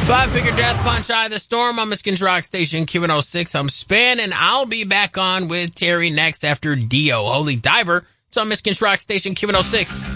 Five-figure death punch eye of the storm on Michigan's Rock Station Q106. I'm Spin, and I'll be back on with Terry next after Dio, Holy Diver. It's on Michigan's Rock Station Q106.